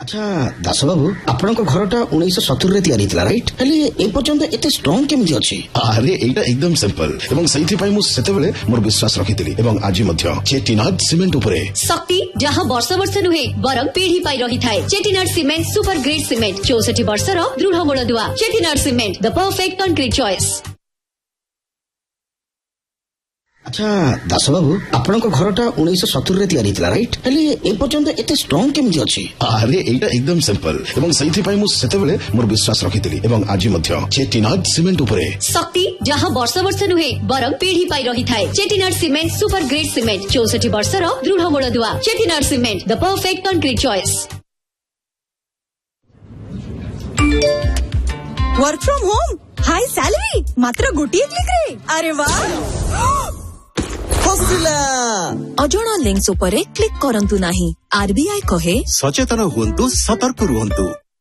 अच्छा दास बाबू आपण घरटा 1970 तैयारी राइट हेले ए पर्यंत एते स्ट्रांग केमि अछि? अरे एटा एकदम सिंपल एवं सही पई मु सेतेबेले मोर विश्वास रखितिली एवं आज मध्य चेटीनाड सीमेंट उपरे शक्ति जहां वर्ष वर्ष नुहे बरं पीढ़ी पाई रही थाए। Chettinad cement super grade cement 64 वर्षर दृढ़ मूलदुआ। Chettinad cement the perfect concrete choice. अच्छा दास बाबू आपण घरटा 1970 तैयारी राइट हेले ए पर्यंत एते स्ट्रांग केमि अछि? अरे एटा एकदम सिंपल एवं सही पई मु सेतेबेले मोर विश्वास रखितिली एवं आज मध्य चेटीनाड सीमेंट उपरे शक्ति जहां वर्ष वर्ष नुहे बरं पीढ़ी पाई रही थाए। Chettinad cement super grade cement 64 वर्षर दृढ़ मूलदुआ। Chettinad cement the perfect concrete choice. Work from home high salary मात्र गोटिए क्लिक रे। अरे वाह अजणा लिंक्स उपरे क्लिक करंतु नाही। आरबीआई कहे सचेतन हुंतु सतर्क रुहंतु।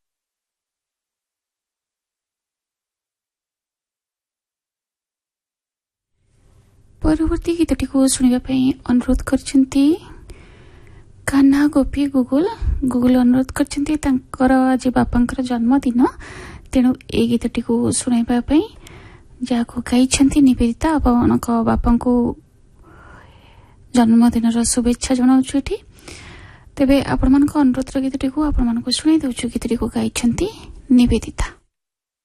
परवर्ती गीतटी को सुनिबा पई अनुरोध करछंती कान्हा गोपी गुगुल अनुरोध करछंती तांकर आज बापांकर जन्मदिन तेणु ए गीतटी को सुनिबा पई जाको गाइछंती निवेदिता आपनक बापांको जन्मदिन शुभेच्छा जनाऊँ। तेबे आपण अनुरोध गीतटी को आपण शुणाई दउछु। गीतटी को गाइछंती निवेदिता।